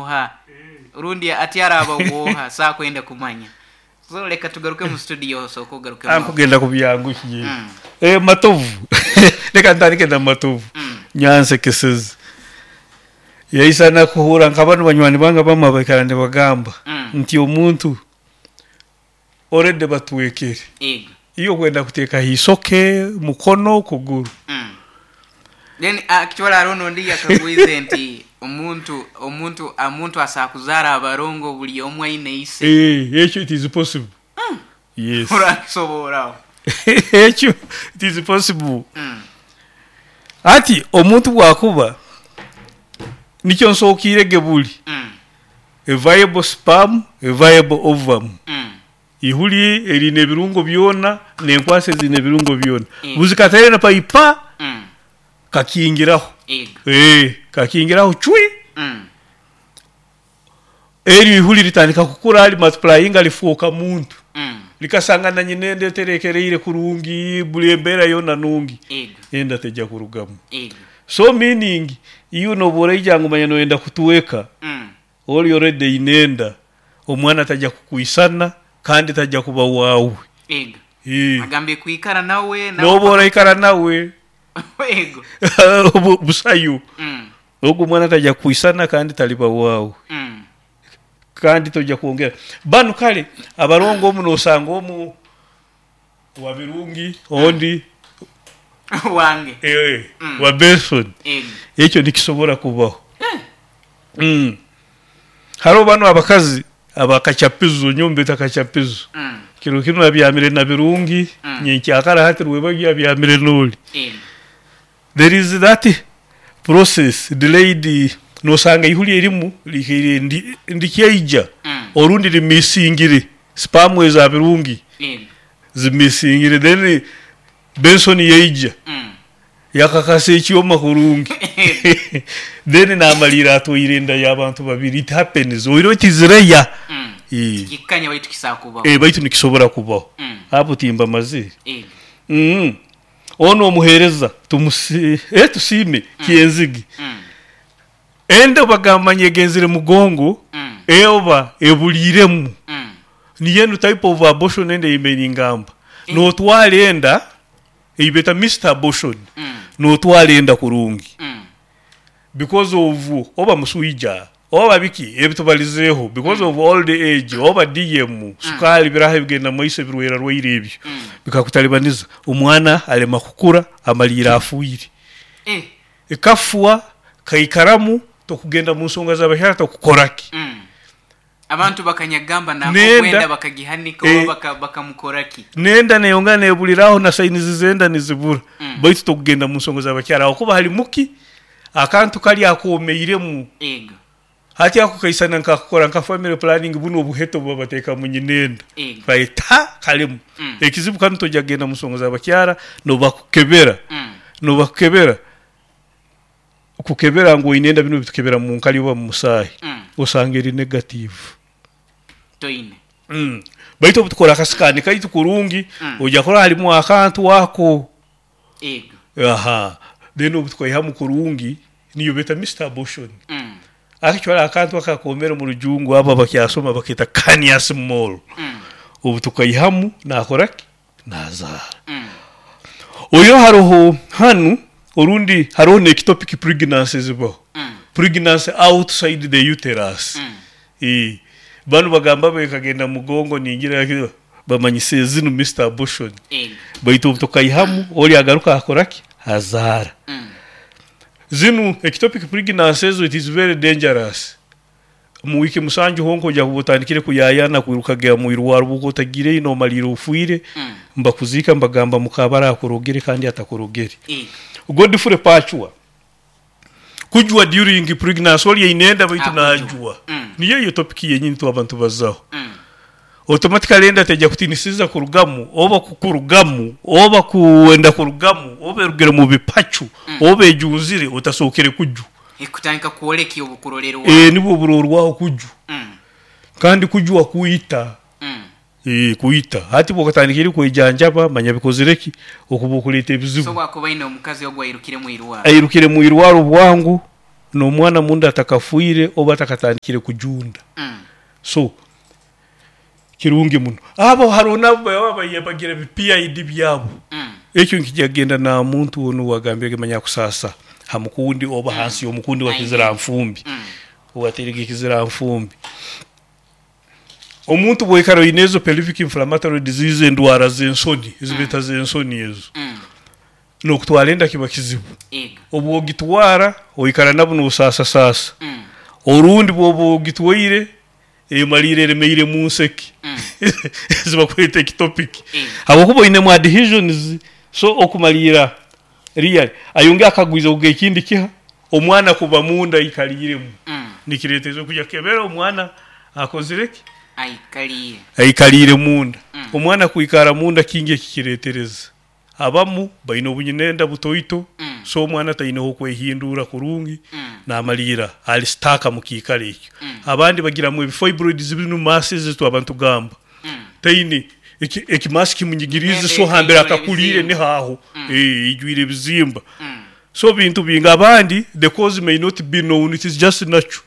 woha urundi atyara abawoha saa kwenda kumanya so leka tugaruke mu studio so ko garuke kugenda kubyangukiye matovu leka ndandike na matovu nyanse keseze yaisana kuhura nk'abantu banywani banga bamabakarane bagamba nti omuntu orede batuwekere iyo kwenda kuteka hisoke mukono kuguru then actually arono ndi yakagwize nti omuntu asakuzara abarongo buli omwe ine ise ekyo it is possible yes urakisobora ekyo it is possible ati omuntu bwakuba nikyo nsokire gebuli a viable sperm a viable ovum ihuli erine birungo byona nenkwase zine birungo byona buzikatare na paipa kakingiraho kakingiraho chui eri ihuli ritandika kukura ali multiplying alifuka muntu likasangana nyinende terekereire kurungi bulembera yona nungi enda teja kurugamu so meaning iyo nobora ijangu manyano enda kutuweka oli already inenda omwana tajja kukuisana kandi tajja kuba wawe agambe kuikara nawe nobora ikara nawe busayu ogu mwana tajja kuisana kandi taliba wawe kandi tojja kuongera banu kale abarongo omuno osanga omu wabirungi ondi wange wa Benson ekyo nikisobora kubaho haro bano abakazi abakachapizo nyombe takachapizo kiro kino abyamire na birungi nyenki akara hati rwebagi abyamire noli there is that process delayed no sanga ihuli erimu likire ndikyeija orundi limisingire spam eza birungi zimisingire then Benson yeija yakakase ekyoma kurungi then namalira atoyirenda y'abantu babiri it happens oiro tizreya kikanya baitu kisakuba baitu nikisobora kubaho hapo timba maziri ono omuhereza tusime kienzigi enda bagamanye genzire mugongo eoba ebuliremu niyenu type of abortion ende imeningamba no twalenda ibeta Mr. Abortion no twalenda kurungi because of oba musuija oba biki ebitubalizeho because of old age oba DM sukali birahe bigenda moise birwera rweirebyo bikakutalibaniza umwana alema kukura amalira afuire ekafua kaikaramu tokugenda mu nsonga z'abahera tokukoraki abantu bakanyagamba nako kwenda bakagihanika oba bakamukoraki nenda neyongana ebuliraho na sayini zizenda nizibura baitu tokugenda mu nsonga z'abakyara okuba hali muki akantu kali akomeiremu hati akukaisana nkakukora nka family planning buno obuheto babateka mu nyinenda baita kalimu ekizibu kandi tojagenda mu nsonga z'abakyara no bakukebera kukebera ngo inenda bino bitukebera mu nkali wa musahi osangeri negative toine baito butukora kasikani kaitu kurungi ojakora halimu akantu wako then obutukoye hamu kurungi niyo beta Mr. Abortion actually akantu akakomera mu rujungu aba bakyasoma bakita kanya small obutukoye hamu nakoraki nazara oyo haroho hanu orundi haro ne topic pregnancy zibo pregnancy outside the uterus banu bagamba bekagenda mugongo ningira bamanyise zinu Mr. Abortion baito tokayihamu oli agaruka akoraki hazara zinu ectopic pregnancy it is very dangerous mu wiki musanju honko ja kubutandikire kuyayana kwirukagera mu irwaro buko tagire ino maliro ufuire mbakuzika mbagamba mukabara akorogere kandi atakorogere godfrey pachwa kujwa during pregnancy oli inenda baitu najwa niyo yo topic yenyi ntu abantu bazaho automatically enda teja kutinisiza kurugamu oba kukurugamu oba kuenda kurugamu oba rugere mu bipachu oba ejuzire utasokere kuju ikutanka kuoleki obukurolero nibo burorwaho kuju kandi kujwa kuita kuita hati bokatandikiri kwejanjaba manya bikozereki okubukulite bizibu so wakubaina omukazi ogwa irukire mu irwaro ayirukire mu irwaro bwangu n'omwana munda atakafuire oba atakatandikire kujunda so kirungi muno abo harona baba yabagira PID byabo ekyo nkijagenda na muntu ono wagambye gemanya kusasa hamukundi oba hansi yomukundi wa kizira mfumbi owaterege kizira mfumbi omuntu bwekaro inezo pelvic inflammatory disease endwara zensoni izibeta zensoni ezo no kutwalenda kiba kizibu obwo gitwara oyikara nabuno usasa orundi bwo gitwaire malire remeire munseki ziba kwete topic abo kubo ine mu adhesions so okumalira real ayunga akagwiza ugekindi kiha omwana kuba munda ikaliremu nikiretezo kujya kebera omwana akozireki aikalire munda omwana kuikara munda kinge kikiretereza abamu baino bunyinenda butoito so omwana taino kwehindura kurungi na malira alistaka mukikale ekyo abandi bagira mu fibroids binu masses to abantu gamba taini ekimaski munyigirize so hambera akakulire ne haho ijwire bizimba so bintu binga abandi the cause may not be known, it is just natural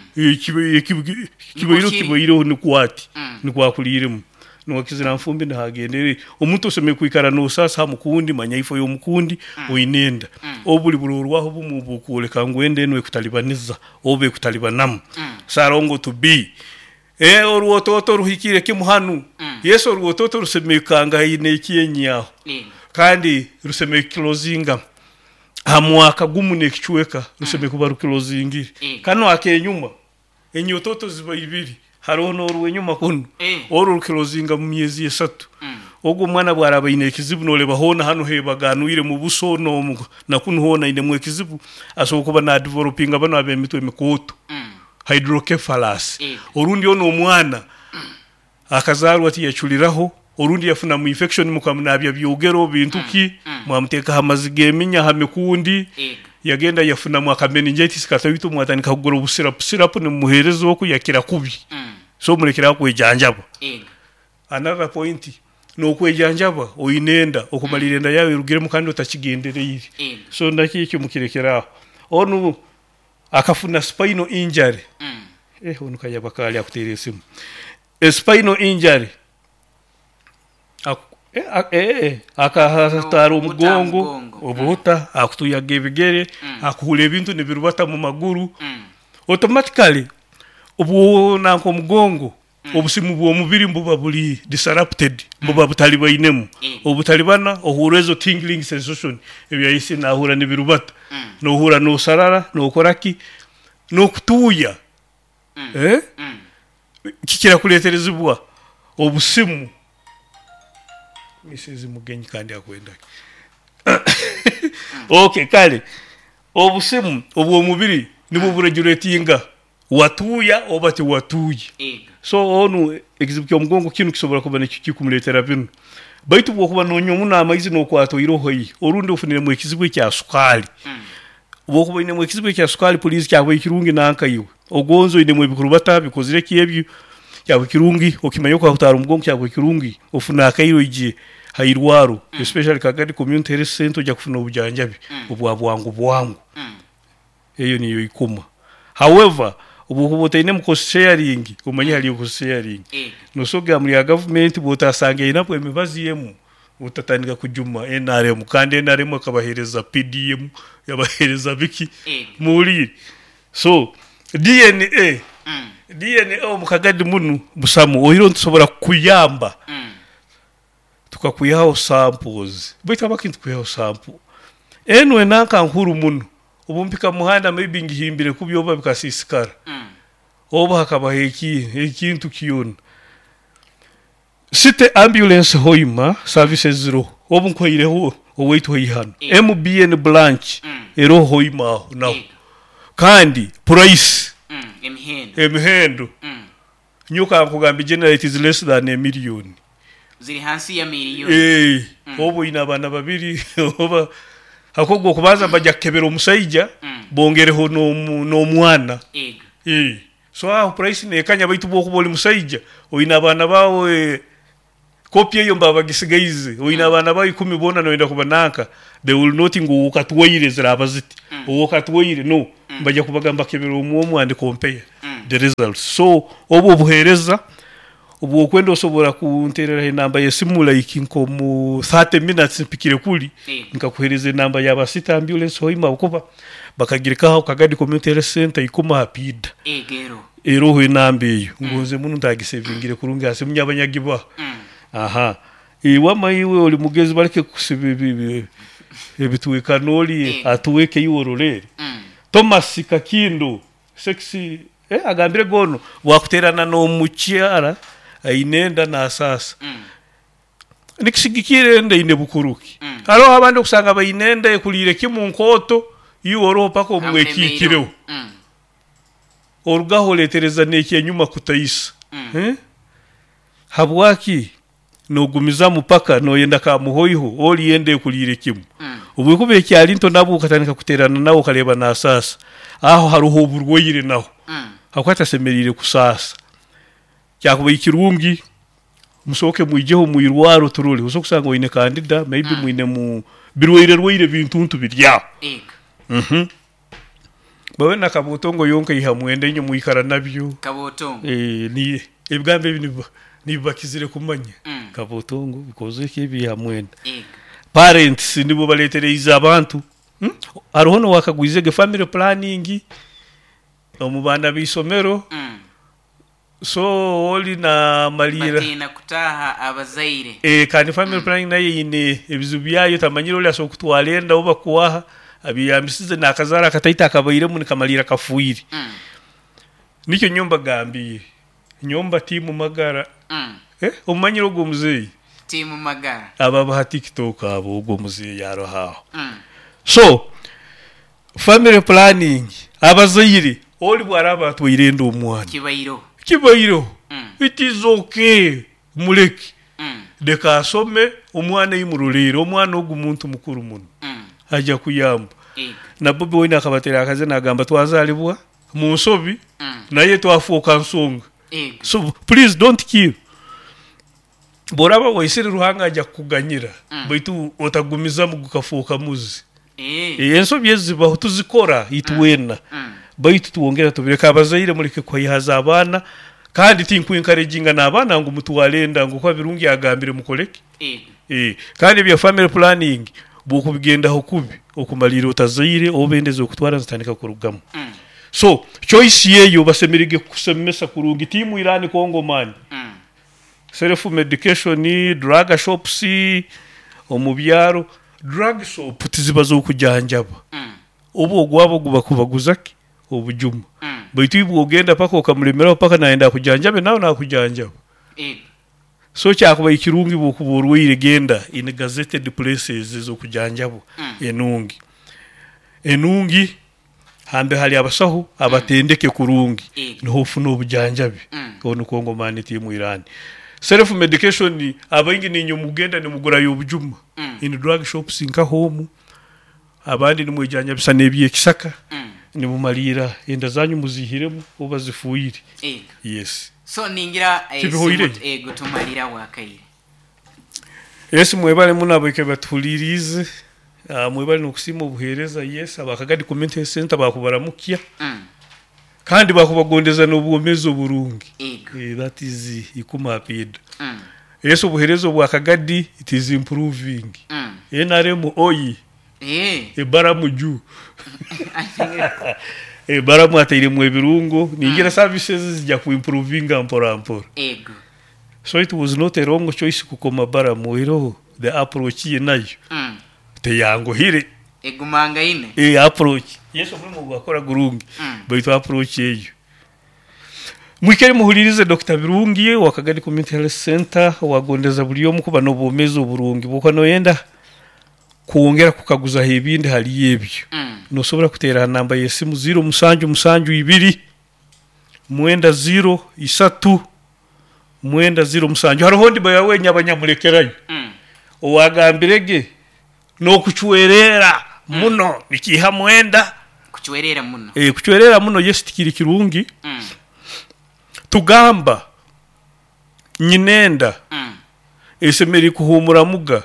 kibayiro ni kwati ni kwakuliremu no kizira mfumbi na hagendere omuntu oseme kwikara no sasa hamukundi manyayifo yo mukundi oinenda obuli bulorwaho bumubukule kangwende noekutalibaniza obe kutalibanam sarongo to be oruototo ruhikire kimuhanu yeso oruototo rusemekanga ine kiyenyaho kandi ruseme closinga hamwaka gumune kichweka ruseme kuba closingiri kano akenyuma enyototo ziba ibiri harono ruwenyuma kuno oru closinga mu myezi 3 ogo mwana bwaraba ine kizibu no leba hona hano hebaganuire mu buso no na kuno hona ine mu kizibu asokuba na developing abana abemitwe mikoto hydrocephalus orundi ono omwana akazarwa ati yachuliraho orundi yafuna mu infection mukamnabya byogero bintuki mwamteka hamazige minya hamekundi yagenda yafuna mu meningitis katawito mwatanika kugora busirap ne muherezo oku yakira kubi so mulekera kwejanjaba another point no kwejanjaba oyinenda okumalirenda yawe rugire mukandi otakigendereye so ndaki icyo mukirekera onu akafuna spinal injury onu kayabakali akuteresimu spinal injury akahastaro mugongo obuta akutuyaga ebigere akuhule ebintu nebirubata mu maguru automatically obu nanko mugongo obusimu bwo mubiri mbuba buli disrupted mbuba butaliba inemu obutalibana ohurezo tingling sensation ebyayisi na hura nebirubata no hura no sarara no koraki no kutuya kikira kuleterezibwa obusimu misezi mugenyi kandi akwenda okay kale obusimu obwo mubiri nibo buregulatinga watuya obati watuye so onu exhibit omugongo kinu kisobora kubana kikumuletera bino baitu bwo kuba nonyo na amaizi no kwato irohoyi orundi ufunire mu ekizibu kya sukali bwo kuba ine mu ekizibu kya sukali police kyabwe kirungi nanka yiwe ogonzo ine mu bikurubata bikozire kiebyo cyabwe kirungi okimanyo kwa hutara umugongo cyabwe kirungi ofuna akayiro ije hairwaro especially kagadi community health center ja kufuna ubujanjabi bwangu eyo niyo ikuma however ubukubote ine mu sharing umanye hali ku sharing no soga muri ya government botasange inapo emibazi yemu utatandika kujuma NRM kandi NRM akabahereza PDM yabahereza biki muri so DNA omukagadi munu busamu oyiro ntusobora kuyamba tukakuyaho samples bita bakintu kuyaho sample enwe nanka nkuru munu ubumpika muhanda maybe ngihimbire kubyoba bikasisikara oba hakaba ekintu kiyona site ambulance hoima services zero obunkoireho owaitu hoihano MBN branch ero hoima now kandi price emhendo nyuka kugamba generate is less than a million ziri hansi ya milioni obo ina bana babiri oba hakogwo kubaza bajya kebera omusayija bongereho no mwana so aho price ne kanya baitu bwo kuboli musayija oina bana bawe kopia yo mbaba gisigaize oina bana bawe 10 bona noenda kubanaka they will not ngo ukatwire zirabaziti ukatwire no bajya kubagamba kebero umwe and compare the results. So obo buhereza ubu kwenda osobora kunterera inamba yesimu like nko mu 30 minutes mpikire kuli nkakuhereza inamba yaba sita ambulance hoima ukoba bakagirikaho kagadi community center ikoma hapida ero inambe iyo ngonze muno ndagisevingire kurungi hasi munyabanyagiba aha iwama iwe oli mugezi bareke kusibibi ebituweka noli atuweke iwororere Thomas Kakindo sexy agambire gono wakuterana no mucyara ainenda na sasa nikisigikire ende ine bukuruki alo abandi kusanga bayinenda ekulire kimu nkoto iworo pako mwekikireho orugaho letereza neki nyuma kutayisa habwaki nogumiza mupaka noyenda ka muhoyiho oli yende kulire kimu ubukube cyali nto nabo ukatanika kuterana nawo kaleba na sasa aho haruho uburwoyire naho akwata semerire kusasa cyakuba ikirungi musoke muijeho muirwaro turule usokusanga wine kandida maybe muine mu birwire rwire bintuntu birya bawe na kabutongo yonka ihamwende nyo muikara nabyo kabutongo ni ebgambe nibakizire kumanya kabutongo bikoze kibi hamwende parents nibo baletereza abantu arohono wakagwizege family planning omubanda bisomero so oli na malira batina kutaha abazaire kandi family planning naye ine ebizubyayo tamanyiro lya so kutwalenda oba kuwaha abiyamisize nakazara kataita akabayire mu kamalira kafuiri nicyo nyomba gambi nyomba timu magara omanyiro go muzeyi timu magara ababa ha TikTok abo go muzeyi yaro haho so family planning abazaire oli bwaraba twirendo omwana kibayiro it is okay muleki deka asome omwana yimurulire omwana ogumuntu mukuru muno aja kuyamba na bobi wina akabatera akaze nagamba twazalibwa mu nsobi naye twafuka nsonga so please don't kill boraba waisire ruhanga aja kuganyira baitu otagumiza mu gukafuka muzi ensobi ezibaho tuzikora itwena baitu tuongera tubireka abazaire muleke kwayihaza abana kandi tinkwinkareginga nabana ngo mutuwalenda ngo kwa birungi agambire mukoleke kandi bya family planning bukubigenda hokubi okumalira otazaire obendeze okutwara zitandika kurugamo so choice yeyo basemerige kusemesa kurungi timu irani Kongo man self medication ni drug shops omubyaro drug shop tizibazo kujanjaba obo gwabo gubakubaguzaki obujuma baitu ibu ogenda paka okamuremera paka naenda kujanjabe nawe nakujanjaba so cyakuba ikirungi bukuburwire genda in gazetted places zo kujanjabo enungi hambe hali abasahu abatendeke kurungi nhofu no bujanjabe kono Kongo mani timu irani self medication abayingi ninyo mugenda ni mugura y'obujuma in drug shops inka home abandi ni mujanja bisa nebiye kisaka ni mumalira enda zanyu muzihiremo obazifuire yes so ningira gutumalira wakaire yes mwebale munabike batulirize mwebale nokusima obuhereza yes abakagadi community center bakubaramukia kandi bakubagondeza n'obwomezo burungi that is ikuma apid yes obuhereza bwakagadi it is improving enaremo oyi baramu juu baramu ataire mu ebirungo ningira services zijja ku improving ampora so it was not a wrong choice kukoma baramu ero the approach ye nayo te yango hire egumanga ine approach yeso muri mu gukora gurungi but approach yeyo mwikere muhuririze Dr. Birungi wakagadi community health center wagondeza buriyo mukuba no bomezo burungi buko no yenda kuongera kukaguza hebinde hali yebyo no sobora kutera namba yesimu 0 musanju 2 mwenda 0 3 mwenda 0 musanju haro hondi baya wenya abanyamulekerayo owagambirege no kuchwerera muno nikiha mwenda kuchwerera muno kuchwerera muno yesitikiri kirungi tugamba nyinenda esemeri kuhumura muga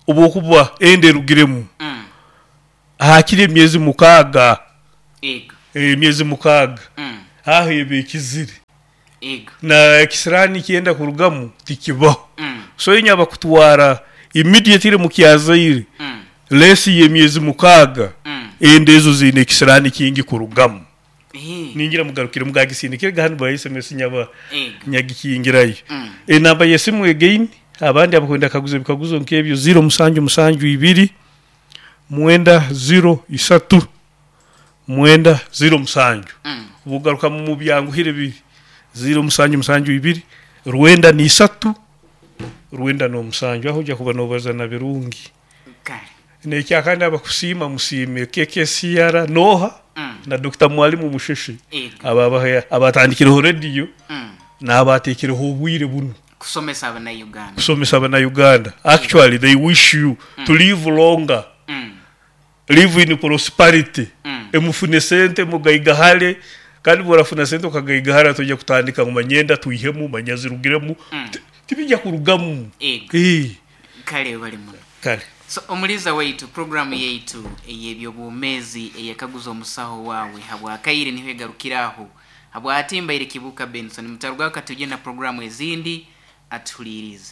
obokubwa ende rugiremu hakire myezi mukaga emyezi mukaga aho ebekizire na kisirani kienda kurugamu tikibaho so inyaba kutwara immediately mukyazaire lesi yemyezi mukaga endezo zine kisirani kingi kurugamu ningira mugarukire mugagisindikire gahanu ba SMS nyaba nyagikingirayo namba yesimu again abandi abakwenda kaguzo nkebyo 0 mwenda 0 isatu mwenda 0 musanju bugaruka mu byangu hire bibiri 0 musanju ibiri Rwenda ni isatu Rwenda no musanju aho jya kuba nobaza na birungi ne cyakandi abakusima musime KKCR Noha na Dr Mwalimu Musheshi abatandikira radio na abatekere ho bwire buno kusomesa abana Uganda actually they wish you to live longer live in prosperity emufune sente mugayigahale kandi borafuna sente ukagayigahara tujya kutandika mu manyenda tuyihemu manyazirugiremu tibijya kurugamu kale bali mu kale so omuliza waitu program yaitu eyebyo bumezi eyakaguza omusaho wawe habwa kayire niho egarukiraho habwa atimba ile kibuka Benson mutaruga katugenda program ezindi atulirize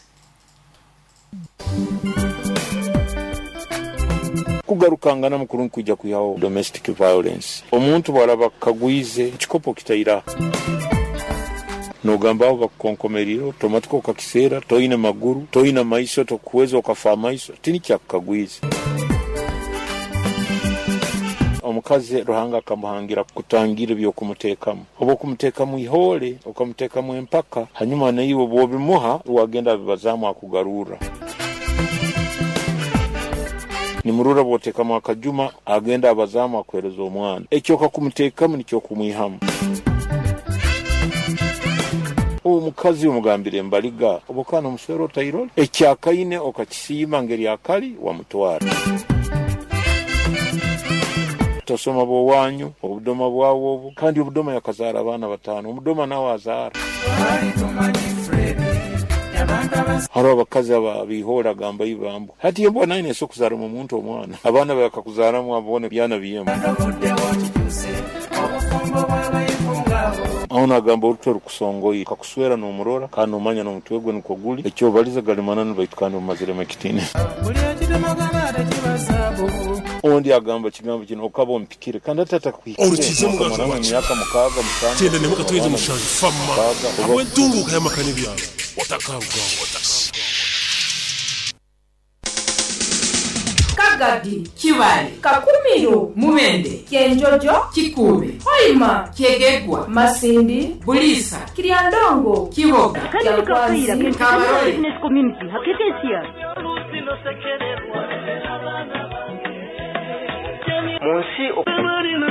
kugarukangana mukuru kujja kuyaho domestic violence omuntu baraba kagwize kikopo kitayira nogamba bakonkomeriro tomatiko kakisera toine maguru toine maiso tokuweza okafa maiso tini kyakagwize omukazi ruhanga akamuhangira kutangira byo kumutekamu obo kumutekamu ihole okamutekamu empaka hanyuma nayibo bobimuha wagenda bibazamu akugarura ni murura botekamu akajuma agenda abazamu akwereza omwana ekyo kakumutekamu nicyo kumwihamu omukazi omugambire mbaliga obokana omusero tayiro ekyakaine okakisima ngeri akali wa mutwara tosoma bo wanyu obudoma bwawo obu kandi obudoma yakazara abana batano omudoma nawe azara haro abakazi abihora gamba ibambo hati yembo nine so kuzara mu muntu omwana abana bakakuzara mu abone byana biyemo auna gamba uruto rukusongoyi kakuswera no murora kandi umanya no mutwegwe niko guli ekyo baliza galimana nbayitukana mu mazire makitine ondi agamba kigambo kino okabo mpikire kandi atata kwikira mu myaka mukaga mutano tende ne mukatweze mushaje fama abwentungu kaya makani byabo watakaruga Kagadi, Kibale, Kakumiro, Mubende, Kenjojo, Kikube, Hoima, Kegegwa, Masindi, Bulisa, Kiriandongo, Kiboga, Kiakwasi, Kabarole, Business Community, Haketesia. Monsi